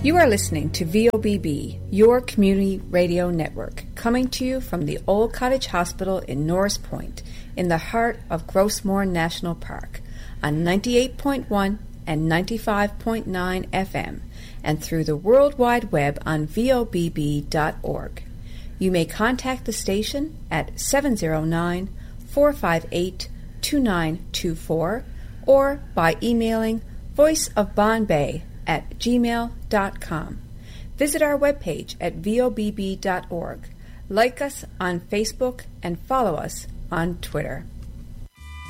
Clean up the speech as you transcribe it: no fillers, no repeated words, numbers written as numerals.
You are listening to VOBB, your community radio network, coming to you from the Old Cottage Hospital in Norris Point, in the heart of Grossmoor National Park, on 98.1 and 95.9 FM, and through the World Wide Web on VOBB.org. You may contact the station at 709-458-2924 or by emailing voiceofbombay@gmail.com. Visit our webpage at vobb.org. Like us on Facebook and follow us on Twitter.